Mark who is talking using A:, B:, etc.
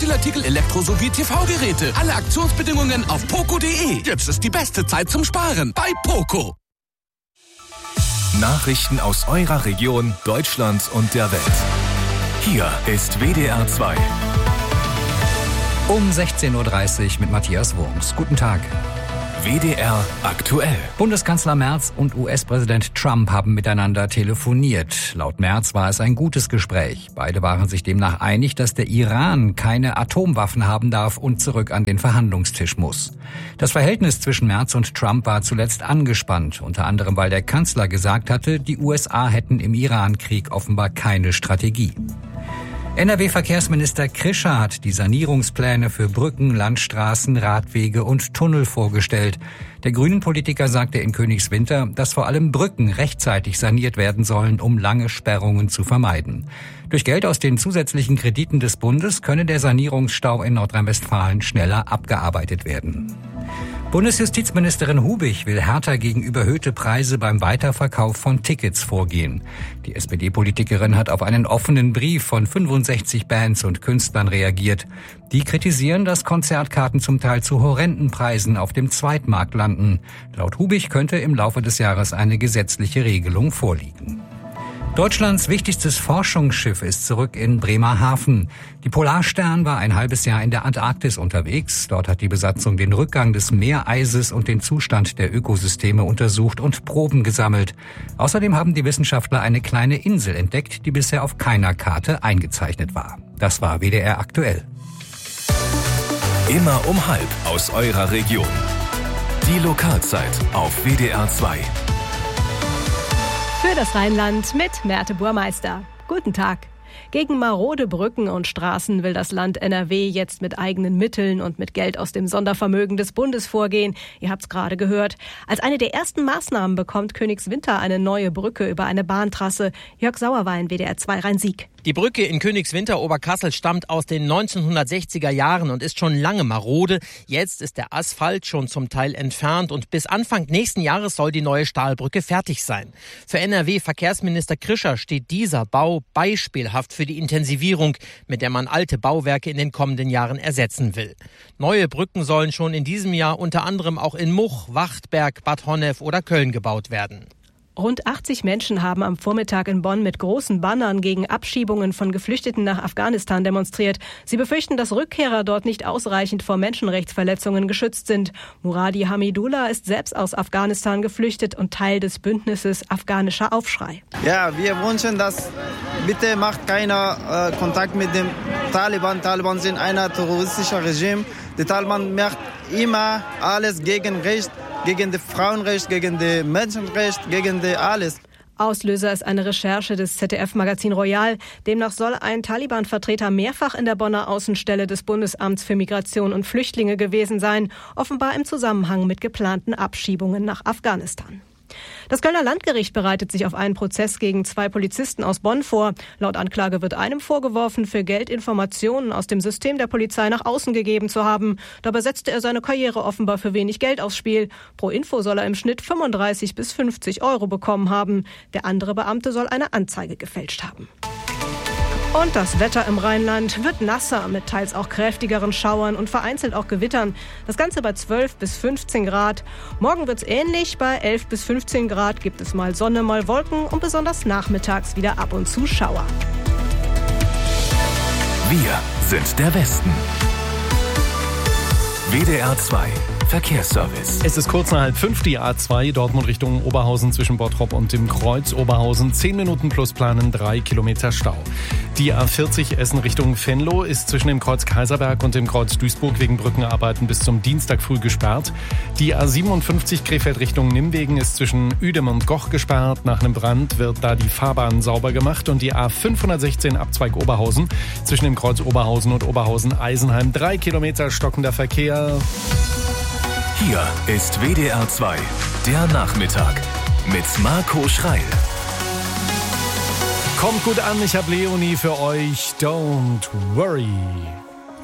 A: Textilartikel, Elektro- sowie TV-Geräte. Alle Aktionsbedingungen auf poco.de. Jetzt ist die beste Zeit zum Sparen bei Poco.
B: Nachrichten aus eurer Region, Deutschland und der Welt. Hier ist WDR 2.
C: Um 16.30 Uhr mit Matthias Wurms. Guten Tag.
B: WDR aktuell.
C: Bundeskanzler Merz und US-Präsident Trump haben miteinander telefoniert. Laut Merz war es ein gutes Gespräch. Beide waren sich demnach einig, dass der Iran keine Atomwaffen haben darf und zurück an den Verhandlungstisch muss. Das Verhältnis zwischen Merz und Trump war zuletzt angespannt, unter anderem weil der Kanzler gesagt hatte, die USA hätten im Iran-Krieg offenbar keine Strategie. NRW-Verkehrsminister Krischer hat die Sanierungspläne für Brücken, Landstraßen, Radwege und Tunnel vorgestellt. Der Grünen-Politiker sagte in Königswinter, dass vor allem Brücken rechtzeitig saniert werden sollen, um lange Sperrungen zu vermeiden. Durch Geld aus den zusätzlichen Krediten des Bundes könne der Sanierungsstau in Nordrhein-Westfalen schneller abgearbeitet werden. Bundesjustizministerin Hubig will härter gegen überhöhte Preise beim Weiterverkauf von Tickets vorgehen. Die SPD-Politikerin hat auf einen offenen Brief von 65 Bands und Künstlern reagiert. Die kritisieren, dass Konzertkarten zum Teil zu horrenden Preisen auf dem Zweitmarkt landen. Laut Hubig könnte im Laufe des Jahres eine gesetzliche Regelung vorliegen. Deutschlands wichtigstes Forschungsschiff ist zurück in Bremerhaven. Die Polarstern war ein halbes Jahr in der Antarktis unterwegs. Dort hat die Besatzung den Rückgang des Meereises und den Zustand der Ökosysteme untersucht und Proben gesammelt. Außerdem haben die Wissenschaftler eine kleine Insel entdeckt, die bisher auf keiner Karte eingezeichnet war. Das war WDR aktuell.
B: Immer um 12:30 aus eurer Region. Die Lokalzeit auf WDR 2.
D: Für das Rheinland mit Merte Burmeister. Guten Tag. Gegen marode Brücken und Straßen will das Land NRW jetzt mit eigenen Mitteln und mit Geld aus dem Sondervermögen des Bundes vorgehen. Ihr habt's gerade gehört. Als eine der ersten Maßnahmen bekommt Königswinter eine neue Brücke über eine Bahntrasse. Jörg Sauerwein, WDR 2 Rhein-Sieg.
E: Die Brücke in Königswinter Oberkassel stammt aus den 1960er Jahren und ist schon lange marode. Jetzt ist der Asphalt schon zum Teil entfernt und bis Anfang nächsten Jahres soll die neue Stahlbrücke fertig sein. Für NRW-Verkehrsminister Krischer steht dieser Bau beispielhaft für die Intensivierung, mit der man alte Bauwerke in den kommenden Jahren ersetzen will. Neue Brücken sollen schon in diesem Jahr unter anderem auch in Much, Wachtberg, Bad Honnef oder Köln gebaut werden.
D: Rund 80 Menschen haben am Vormittag in Bonn mit großen Bannern gegen Abschiebungen von Geflüchteten nach Afghanistan demonstriert. Sie befürchten, dass Rückkehrer dort nicht ausreichend vor Menschenrechtsverletzungen geschützt sind. Muradi Hamidullah ist selbst aus Afghanistan geflüchtet und Teil des Bündnisses Afghanischer Aufschrei.
F: Ja, wir wünschen, dass bitte macht keiner Kontakt mit dem Taliban. Taliban sind ein terroristisches Regime. Die Taliban macht immer alles gegen Recht. Gegen das Frauenrecht, gegen das Menschenrecht, gegen alles.
D: Auslöser ist eine Recherche des ZDF-Magazin Royal. Demnach soll ein Taliban-Vertreter mehrfach in der Bonner Außenstelle des Bundesamts für Migration und Flüchtlinge gewesen sein, offenbar im Zusammenhang mit geplanten Abschiebungen nach Afghanistan. Das Kölner Landgericht bereitet sich auf einen Prozess gegen 2 Polizisten aus Bonn vor. Laut Anklage wird einem vorgeworfen, für Geld Informationen aus dem System der Polizei nach außen gegeben zu haben. Dabei setzte er seine Karriere offenbar für wenig Geld aufs Spiel. Pro Info soll er im Schnitt 35 bis 50 Euro bekommen haben. Der andere Beamte soll eine Anzeige gefälscht haben. Und das Wetter im Rheinland wird nasser, mit teils auch kräftigeren Schauern und vereinzelt auch Gewittern. Das Ganze bei 12 bis 15 Grad. Morgen wird's ähnlich, bei 11 bis 15 Grad gibt es mal Sonne, mal Wolken und besonders nachmittags wieder ab und zu Schauer.
B: Wir sind der Westen. WDR 2 Verkehrsservice.
G: Es ist kurz nach 4:30, die A2 Dortmund Richtung Oberhausen zwischen Bottrop und dem Kreuz Oberhausen. 10 Minuten plus planen, 3 Kilometer Stau. Die A40 Essen Richtung Venlo ist zwischen dem Kreuz Kaiserberg und dem Kreuz Duisburg wegen Brückenarbeiten bis zum Dienstag früh gesperrt. Die A57 Krefeld Richtung Nimwegen ist zwischen Uedem und Goch gesperrt. Nach einem Brand wird da die Fahrbahn sauber gemacht. Und die A516 Abzweig Oberhausen zwischen dem Kreuz Oberhausen und Oberhausen-Eisenheim. 3 Kilometer stockender Verkehr.
B: Hier ist WDR 2, der Nachmittag mit Marco Schreil.
G: Kommt gut an, ich habe Leonie für euch. Don't worry.